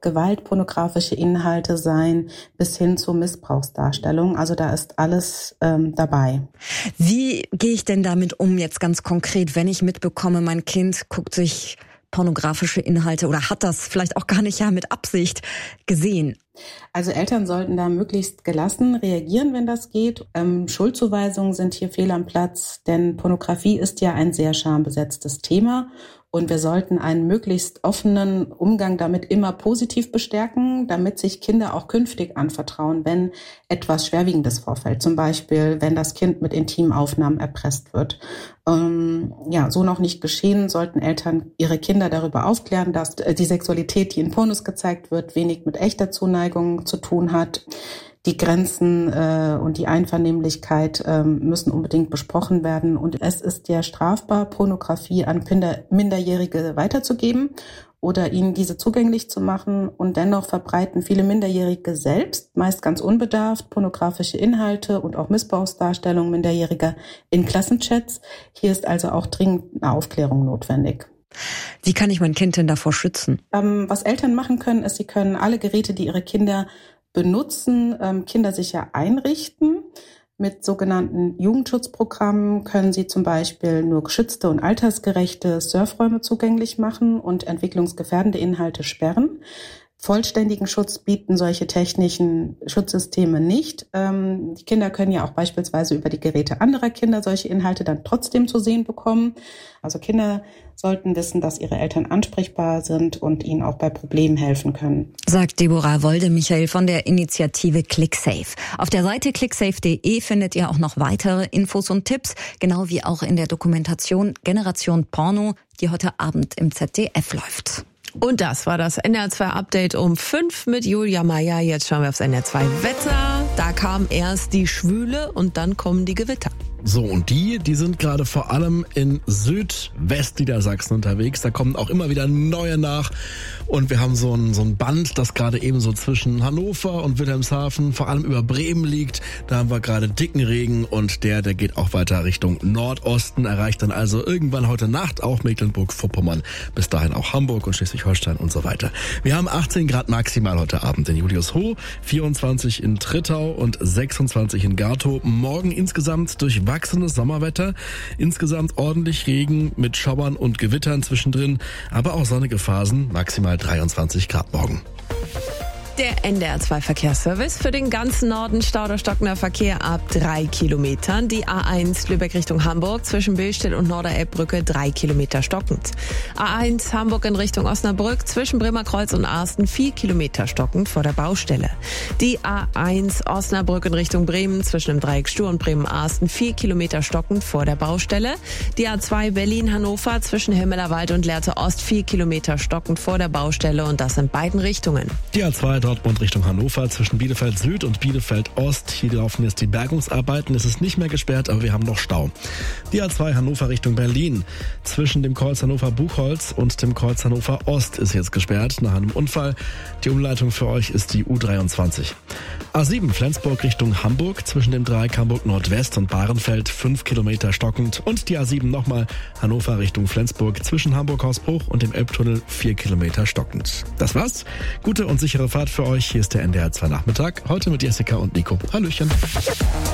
Gewalt, pornografische Inhalte sein, bis hin zu Missbrauchsdarstellung. Also da ist alles dabei. Wie gehe ich denn damit um jetzt ganz konkret, wenn ich mitbekomme, mein Kind guckt sich pornografische Inhalte oder hat das vielleicht auch gar nicht mit Absicht gesehen? Also Eltern sollten da möglichst gelassen reagieren, wenn das geht. Schuldzuweisungen sind hier fehl am Platz, denn Pornografie ist ja ein sehr schambesetztes Thema. Und wir sollten einen möglichst offenen Umgang damit immer positiv bestärken, damit sich Kinder auch künftig anvertrauen, wenn etwas Schwerwiegendes vorfällt. Zum Beispiel, wenn das Kind mit Intimaufnahmen erpresst wird. So noch nicht geschehen, sollten Eltern ihre Kinder darüber aufklären, dass die Sexualität, die in Pornos gezeigt wird, wenig mit echter Zuneigung zu tun hat. Die Grenzen und die Einvernehmlichkeit müssen unbedingt besprochen werden. Und es ist ja strafbar, Pornografie an Minderjährige weiterzugeben oder ihnen diese zugänglich zu machen. Und dennoch verbreiten viele Minderjährige selbst, meist ganz unbedarft, pornografische Inhalte und auch Missbrauchsdarstellungen Minderjähriger in Klassenchats. Hier ist also auch dringend eine Aufklärung notwendig. Wie kann ich mein Kind denn davor schützen? Was Eltern machen können, ist, sie können alle Geräte, die ihre Kinder benutzen, kindersicher einrichten. Mit sogenannten Jugendschutzprogrammen können sie zum Beispiel nur geschützte und altersgerechte Surfräume zugänglich machen und entwicklungsgefährdende Inhalte sperren. Vollständigen Schutz bieten solche technischen Schutzsysteme nicht. Die Kinder können ja auch beispielsweise über die Geräte anderer Kinder solche Inhalte dann trotzdem zu sehen bekommen. Also Kinder sollten wissen, dass ihre Eltern ansprechbar sind und ihnen auch bei Problemen helfen können. Sagt Deborah Wolde-Michael von der Initiative ClickSafe. Auf der Seite clicksafe.de findet ihr auch noch weitere Infos und Tipps, genau wie auch in der Dokumentation Generation Porno, die heute Abend im ZDF läuft. Und das war das NDR2-Update um 5 mit Julia Meyer. Jetzt schauen wir aufs NDR2-Wetter. Da kam erst die Schwüle und dann kommen die Gewitter. So, und die sind gerade vor allem in Südwestniedersachsen unterwegs. Da kommen auch immer wieder neue nach. Und wir haben so ein Band, das gerade eben so zwischen Hannover und Wilhelmshaven, vor allem über Bremen liegt. Da haben wir gerade dicken Regen und der geht auch weiter Richtung Nordosten, erreicht dann also irgendwann heute Nacht auch Mecklenburg-Vorpommern. Bis dahin auch Hamburg und Schleswig-Holstein und so weiter. Wir haben 18 Grad maximal heute Abend in Juliushof, 24 in Trittau und 26 in Gartow. Morgen insgesamt durchwachsenes Sommerwetter. Insgesamt ordentlich Regen mit Schauern und Gewittern zwischendrin, aber auch sonnige Phasen, maximal 23 Grad morgen. Der NDR2-Verkehrsservice für den ganzen Norden. Stau oder stockender Verkehr ab 3 Kilometern. Die A1 Lübeck Richtung Hamburg zwischen Billstedt und Norderelbbrücke 3 Kilometer stockend. A1 Hamburg in Richtung Osnabrück zwischen Bremerkreuz und Arsten 4 Kilometer stockend vor der Baustelle. Die A1 Osnabrück in Richtung Bremen zwischen dem Dreieck Stur und Bremen-Arsten 4 Kilometer stockend vor der Baustelle. Die A2 Berlin-Hannover zwischen Himmelerwald und Lehrte Ost 4 Kilometer stockend vor der Baustelle und das in beiden Richtungen. Die A2 Dortmund Richtung Hannover zwischen Bielefeld Süd und Bielefeld Ost. Hier laufen jetzt die Bergungsarbeiten. Es ist nicht mehr gesperrt, aber wir haben noch Stau. Die A2 Hannover Richtung Berlin zwischen dem Kreuz Hannover Buchholz und dem Kreuz Hannover Ost ist jetzt gesperrt nach einem Unfall. Die Umleitung für euch ist die U23. A7 Flensburg Richtung Hamburg zwischen dem Dreieck Hamburg Nordwest und Bahrenfeld 5 Kilometer stockend. Und die A7 nochmal Hannover Richtung Flensburg zwischen Hamburg-Hausbruch und dem Elbtunnel 4 Kilometer stockend. Das war's. Gute und sichere Fahrt für euch. Hier ist der NDR2 Nachmittag. Heute mit Jessica und Nico. Hallöchen.